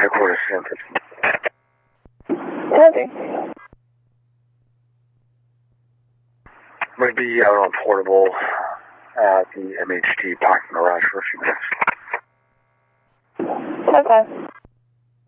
Headquarters, Stanford. Copy. Might be out on Portable at the MHT parking garage for a few minutes. Okay.